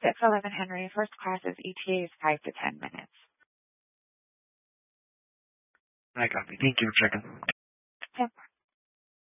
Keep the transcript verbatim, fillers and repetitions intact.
six eleven Henry, first class is E T A is five to ten minutes. I copy. Thank you for checking.